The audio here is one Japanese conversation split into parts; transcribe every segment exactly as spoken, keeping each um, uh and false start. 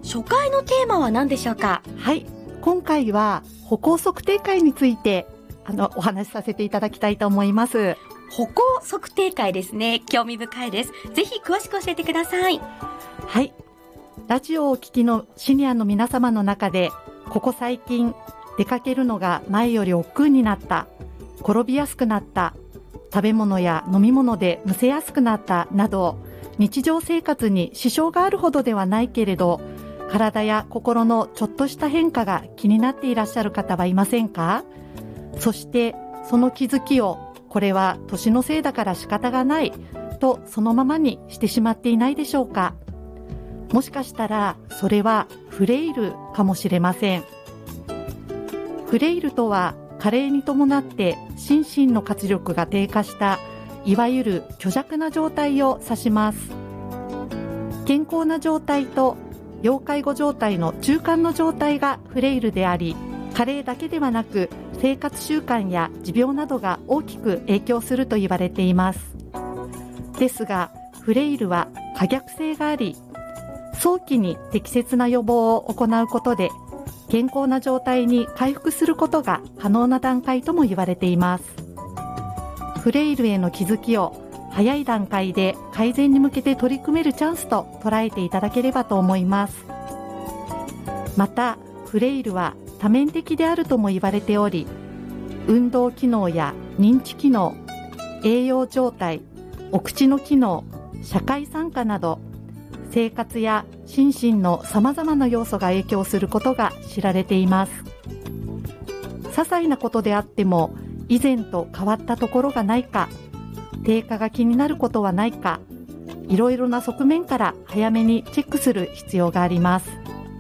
初回のテーマは何でしょうか？ はい、今回は歩行測定会についてあのお話しさせていただきたいと思います。 歩行測定会ですね。興味深いです。ぜひ詳しく教えてください。 はい、ラジオをお聞きのシニアの皆様の中で、ここ最近出かけるのが前より億劫になった、転びやすくなった、食べ物や飲み物でむせやすくなったなど、日常生活に支障があるほどではないけれど、体や心のちょっとした変化が気になっていらっしゃる方はいませんか？そしてその気づきを、これは年のせいだから仕方がないとそのままにしてしまっていないでしょうか？もしかしたらそれはフレイルかもしれません。フレイルとは、加齢に伴って心身の活力が低下した、いわゆる虚弱な状態を指します。健康な状態と要介護状態の中間の状態がフレイルであり、加齢だけではなく生活習慣や持病などが大きく影響すると言われています。ですが、フレイルは可逆性があり、早期に適切な予防を行うことで健康な状態に回復することが可能な段階とも言われています。フレイルへの気づきを早い段階で改善に向けて取り組めるチャンスと捉えていただければと思います。また、フレイルは多面的であるとも言われており、運動機能や認知機能、栄養状態、お口の機能、社会参加など、生活や心身のさまざまな要素が影響することが知られています。些細なことであっても、以前と変わったところがないか、低下が気になることはないか、いろいろな側面から早めにチェックする必要があります。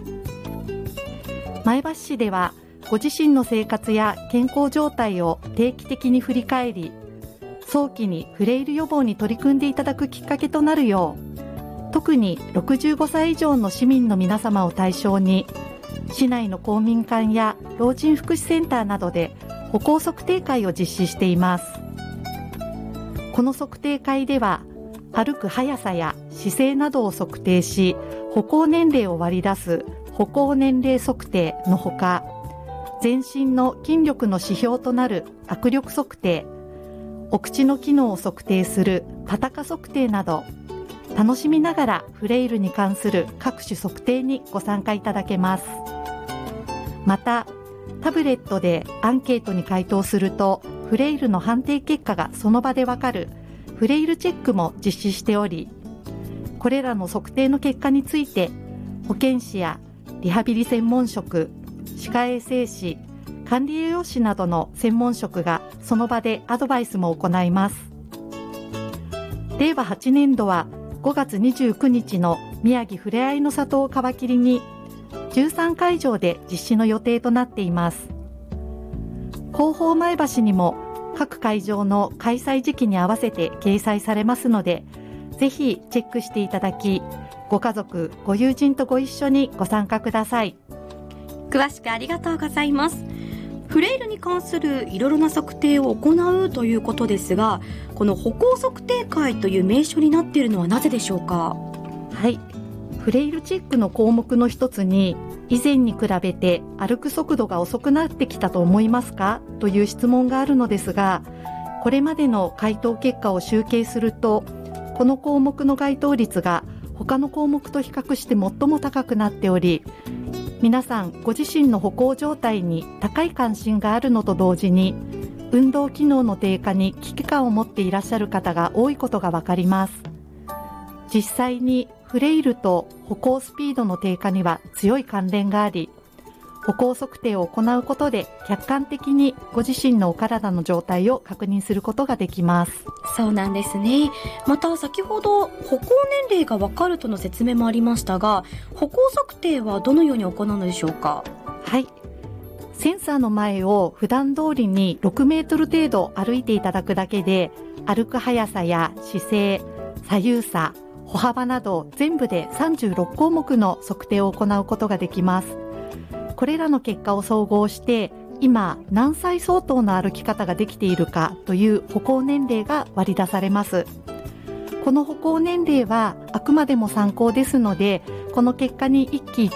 前橋市では、ご自身の生活や健康状態を定期的に振り返り、早期にフレイル予防に取り組んでいただくきっかけとなるよう、特にろくじゅうごさい以上の市民の皆様を対象に、市内の公民館や老人福祉センターなどで歩行測定会を実施しています。この測定会では、歩く速さや姿勢などを測定し、歩行年齢を割り出す歩行年齢測定のほか、全身の筋力の指標となる握力測定、お口の機能を測定するパタカ測定など、楽しみながらフレイルに関する各種測定にご参加いただけます。また、タブレットでアンケートに回答すると、フレイルの判定結果がその場でわかるフレイルチェックも実施しており、これらの測定の結果について、保健師やリハビリ専門職、歯科衛生士、管理栄養士などの専門職がその場でアドバイスも行います。れいわはちねんどはごがつにじゅうくにちの宮城ふれあいの里を皮切りにじゅうさんかいじょうで実施の予定となっています。広報前橋にも各会場の開催時期に合わせて掲載されますので、ぜひチェックしていただき、ご家族、ご友人とご一緒にご参加ください。 詳しくありがとうございます。フレイルに関するいろいろな測定を行うということですが、この歩行測定会という名称になっているのはなぜでしょうか？ はい、フレイルチェックの項目の一つに、以前に比べて歩く速度が遅くなってきたと思いますかという質問があるのですが、これまでの回答結果を集計すると、この項目の該当率が他の項目と比較して最も高くなっており、皆さんご自身の歩行状態に高い関心があるのと同時に、運動機能の低下に危機感を持っていらっしゃる方が多いことがわかります。実際にフレイルと歩行スピードの低下には強い関連があり、歩行測定を行うことで客観的にご自身のお体の状態を確認することができます。 そうなんですね。また先ほど歩行年齢がわかるとの説明もありましたが、歩行測定はどのように行うのでしょうか？ はい、センサーの前を普段通りにろくメートル程度歩いていただくだけで、歩く速さや姿勢、左右差、歩幅など全部でさんじゅうろくこうもくの測定を行うことができます。これらの結果を総合して、今何歳相当の歩き方ができているかという歩行年齢が割り出されます。この歩行年齢はあくまでも参考ですので、この結果に一喜一